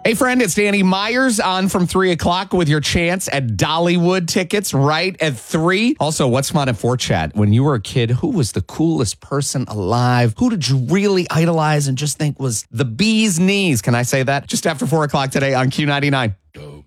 Hey, friend, it's Danny Myers on from 3 o'clock with your chance at Dollywood tickets right at 3. Also, what's fun at 4 Chat? When you were a kid, who was the coolest person alive? Who did you really idolize and just think was the bee's knees? Can I say that? Just after 4 o'clock today on Q99.